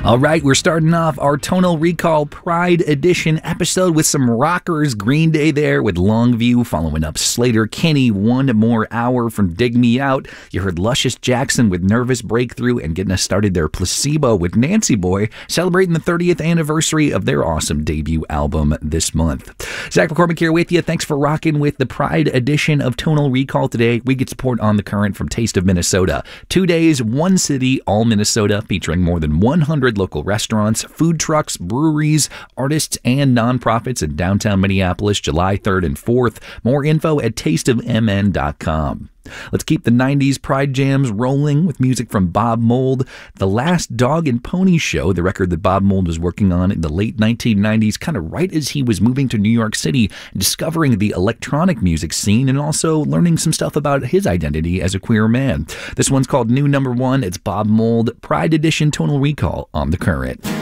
All right, we're starting off our Tonal Recall Pride Edition episode with some rockers. Green Day there with Longview, following up Sleater-Kinney, One More Hour from Dig Me Out. You heard Luscious Jackson with Nervous Breakthrough, and getting us started there, Placebo with Nancy Boy, celebrating the 30th anniversary of their awesome debut album this month. Zach McCormick here with you. Thanks for rocking with the Pride Edition of Tonal Recall today. We get support on the current from Taste of Minnesota. 2 days, one city, all Minnesota, featuring more than 100 local restaurants, food trucks, breweries, artists, and nonprofits in downtown Minneapolis, July 3rd and 4th. More info at tasteofmn.com. Let's keep the 90s Pride jams rolling with music from Bob Mould. The Last Dog and Pony Show, the record that Bob Mould was working on in the late 1990s, kind of right as he was moving to New York City, discovering the electronic music scene and also learning some stuff about his identity as a queer man. This one's called New Number One. It's Bob Mould, Pride Edition Tonal Recall on The Current.